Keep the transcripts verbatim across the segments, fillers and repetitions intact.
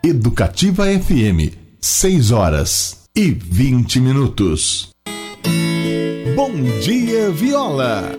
Educativa F M, seis horas e vinte minutos. Bom dia, Viola!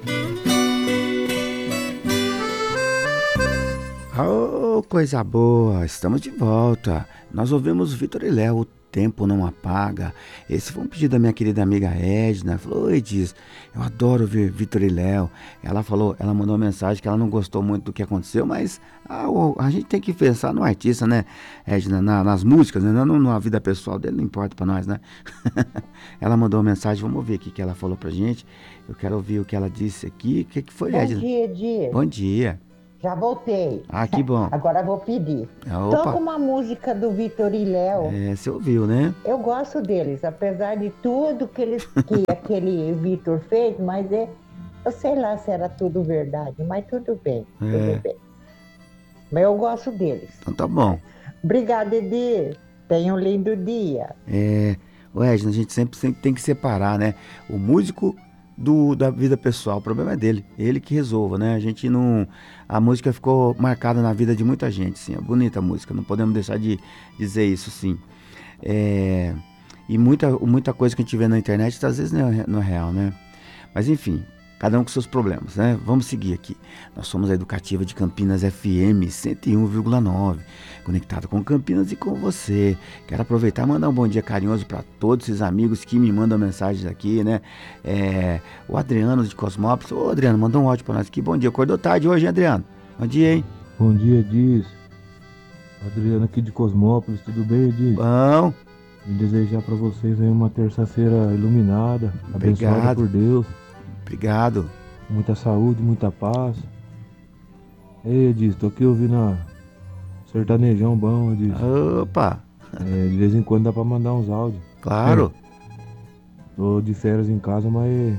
Oh, coisa boa, estamos de volta. Nós ouvimos Vitor e Léo, O Tempo Não Apaga. Esse foi um pedido da minha querida amiga Edna. Falou: oi, diz, eu adoro ouvir Vitor e Léo. Ela falou, ela mandou uma mensagem que ela não gostou muito do que aconteceu, mas a, a gente tem que pensar no artista, né, Edna, na, nas músicas, né, não na vida pessoal dele, não importa pra nós, né? Ela mandou uma mensagem, vamos ver o que, que ela falou pra gente. Eu quero ouvir o que ela disse aqui. O que, que foi, Edna? Bom dia, Edna. Bom dia. Já voltei. Ah, que bom. Agora vou pedir. Opa. Toca uma música do Vitor e Léo. É, você ouviu, né? Eu gosto deles, apesar de tudo que, eles, que aquele Vitor fez, mas é, eu sei lá se era tudo verdade, mas tudo bem, É. tudo bem. Mas eu gosto deles. Então tá bom. Obrigada, Edi. Tenha um lindo dia. É, o Edna, a gente sempre, sempre tem que separar, né? O músico do, da vida pessoal, o problema é dele, ele que resolva, né? A gente não... A música ficou marcada na vida de muita gente, sim, é bonita a música, não podemos deixar de dizer isso, sim. É, e muita, muita coisa que a gente vê na internet, às vezes não é, não é real, né? Mas enfim, cada um com seus problemas, né? Vamos seguir aqui. Nós somos a Educativa de Campinas F M cento e um vírgula nove, conectado com Campinas e com você. Quero aproveitar e mandar um bom dia carinhoso para todos esses amigos que me mandam mensagens aqui, né? É, o Adriano de Cosmópolis. Ô, Adriano, mandou um áudio para nós aqui. Bom dia, acordou tarde hoje, hein, Adriano? Bom dia, hein? Bom dia, Diz. Adriano aqui de Cosmópolis, tudo bem, Diz? Bom. E desejar para vocês aí uma terça-feira iluminada, abençoada Obrigado. por Deus. Obrigado. Muita saúde, muita paz. Ei, Diz, tô aqui ouvindo a sertanejão bom, Diz. Opa! É, de vez em quando dá pra mandar uns áudios. Claro. É. Tô de férias em casa, mas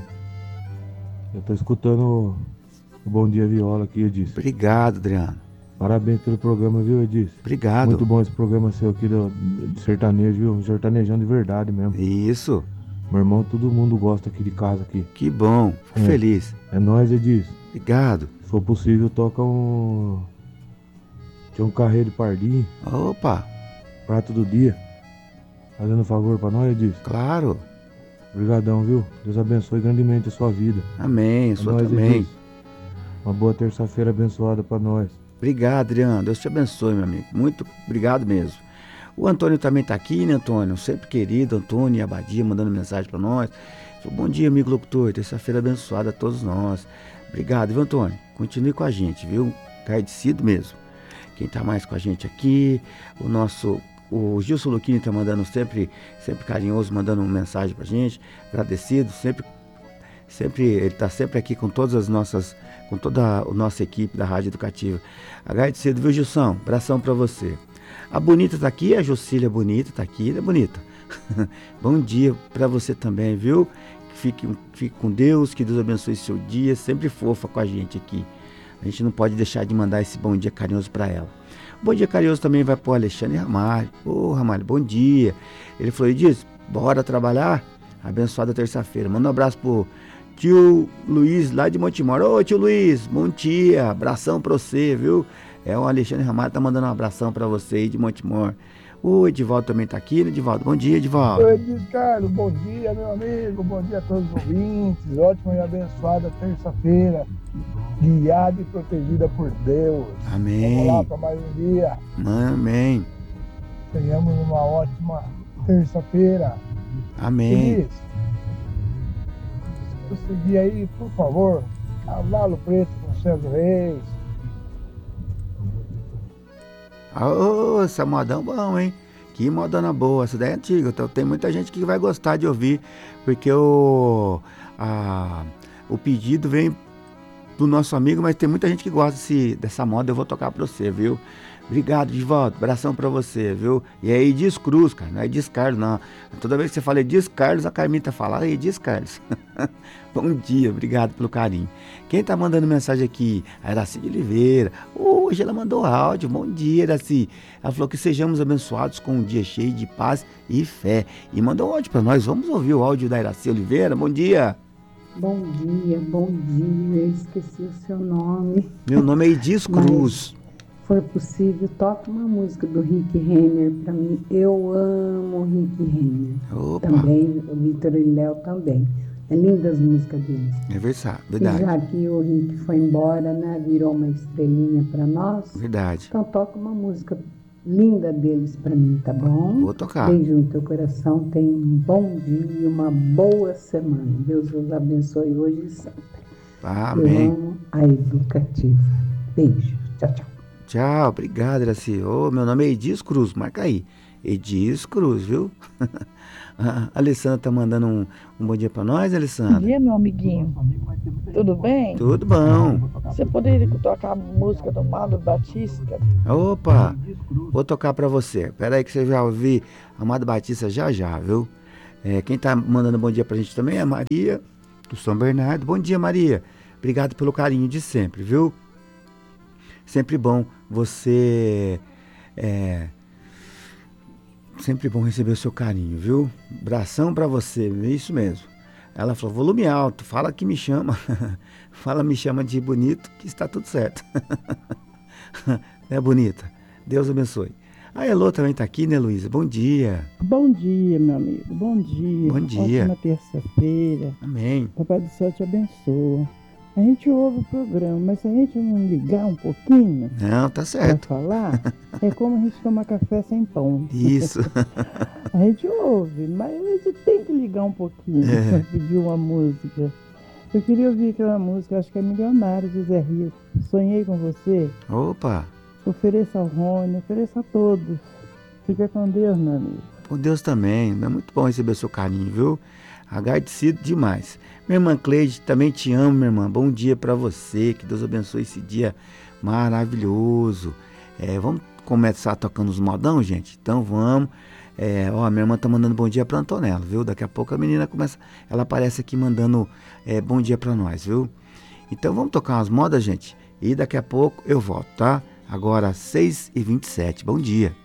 eu tô escutando o Bom Dia Viola aqui, Diz. Obrigado, Adriano. Parabéns pelo programa, viu, Edis? Obrigado. Muito bom esse programa seu aqui do, de sertanejo, viu? Sertanejão de verdade mesmo. Isso. Meu irmão, todo mundo gosta aqui de casa aqui. Que bom, fico é. feliz. É nóis, Edis. Obrigado. Se for possível, toca um... Tinha um carreiro de pardinho. Opa. Prato do dia. Fazendo um favor pra nós, Edis? Claro. Obrigadão, viu? Deus abençoe grandemente a sua vida. Amém, a sua também. Edis. Uma boa terça-feira abençoada pra nós. Obrigado, Adriano. Deus te abençoe, meu amigo. Muito obrigado mesmo. O Antônio também está aqui, né, Antônio? Sempre querido, Antônio e Abadia, mandando mensagem para nós. Bom dia, amigo locutor. Terça-feira abençoada a todos nós. Obrigado, viu, Antônio? Continue com a gente, viu? Agradecido mesmo. Quem está mais com a gente aqui, o nosso... O Gilson Luquini está mandando sempre, sempre carinhoso, mandando uma mensagem para a gente. Agradecido, sempre... Sempre, ele está sempre aqui com todas as nossas, com toda a nossa equipe da Rádio Educativa. Agradecido, viu, Gilson? Abração para você. A Bonita está aqui, a Jocília Bonita está aqui, né, Bonita? Bom dia para você também, viu? Fique, fique com Deus, que Deus abençoe seu dia, sempre fofa com a gente aqui. A gente não pode deixar de mandar esse bom dia carinhoso para ela. O bom dia carinhoso também vai para o Alexandre Ramalho. Ô, Ramalho, bom dia. Ele falou, e diz, bora trabalhar? Abençoada terça-feira. Manda um abraço pro tio Luiz, lá de Montemor. Ô, tio Luiz, bom dia, abração pra você, viu? É o Alexandre Ramalho, tá mandando um abração pra você aí de Montemor. O Edivaldo também tá aqui, né, Edivaldo? Bom dia, Edivaldo. Oi, Edis Carlos, bom dia, meu amigo, bom dia a todos os ouvintes. Ótima e abençoada terça-feira, guiada e protegida por Deus. Amém. Vamos lá para mais um dia. Amém. Tenhamos uma ótima terça-feira. Amém. Feliz. Seguir aí, por favor, Cavalo Preto com César Reis. Ô, oh, essa modão bom, hein? Que modona boa, essa daí é antiga. Então, tem muita gente que vai gostar de ouvir, porque o, a, o pedido vem do nosso amigo, mas tem muita gente que gosta desse, dessa moda. Eu vou tocar pra você, viu? Obrigado, Edivaldo. Abração pra você, viu? E aí, diz Cruz, cara. Não é diz Carlos, não. Toda vez que você fala diz Carlos, a Carmita fala, aí, diz Carlos. Bom dia, obrigado pelo carinho. Quem tá mandando mensagem aqui? A Iraci de Oliveira. Hoje ela mandou áudio. Bom dia, Iraci. Ela falou que sejamos abençoados com um dia cheio de paz e fé. E mandou áudio pra nós. Vamos ouvir o áudio da Iraci Oliveira. Bom dia. Bom dia, bom dia. Eu esqueci o seu nome. Meu nome é Edis Cruz. for possível, toque uma música do Rick Renner para mim. Eu amo o Rick Renner. Opa. Também, o Vitor e Léo também. É linda as músicas deles. É verdade. E já que o Rick foi embora, né, virou uma estrelinha para nós. Verdade. Então toca uma música linda deles para mim, tá bom? Vou tocar. Beijo no teu coração, tenha um bom dia e uma boa semana. Deus os abençoe hoje e sempre. Amém. Eu amo a Educativa. Beijo. Tchau, tchau. Tchau, obrigado, Iraci. Ô, meu nome é Edis Cruz, marca aí. Edis Cruz, viu? A Alessandra tá mandando um, um bom dia pra nós, Alessandra. Bom dia, meu amiguinho. Tudo bem? Tudo bom. Você poderia tocar a música do Amado Batista? Opa, vou tocar pra você. Pera aí que você já ouviu Amado Batista já já, viu? É, quem tá mandando bom dia pra gente também é a Maria, do São Bernardo. Bom dia, Maria. Obrigado pelo carinho de sempre, viu? Sempre bom você... É, sempre bom receber o seu carinho, viu? Abração pra você, é isso mesmo. Ela falou, volume alto, fala que me chama. Fala, me chama de bonito, que está tudo certo. É bonita. Deus abençoe. A Elô também tá aqui, né, Luísa? Bom dia. Bom dia, meu amigo. Bom dia. Bom dia. Ótima terça-feira. Amém. Papai do céu te abençoa. A gente ouve o programa, mas se a gente não ligar um pouquinho... Não, tá certo. Pra falar, é como a gente tomar café sem pão. Isso. A gente ouve, mas a gente tem que ligar um pouquinho É. pra pedir uma música. Eu queria ouvir aquela música, acho que é Milionário, do Zé Rico. Sonhei com você. Opa. Ofereça ao Rony, ofereça a todos. Fica com Deus, meu amigo. Com Deus também. É muito bom receber seu carinho, viu? Agradecido demais. Minha irmã Cleide, também te amo, minha irmã. Bom dia pra você. Que Deus abençoe esse dia maravilhoso. É, vamos começar tocando os modão, gente? Então vamos. É, ó, minha irmã tá mandando bom dia pra Antonella, viu? Daqui a pouco a menina começa. Ela aparece aqui mandando é, bom dia pra nós, viu? Então vamos tocar umas modas, gente. E daqui a pouco eu volto, tá? Agora seis e vinte e sete. Bom dia.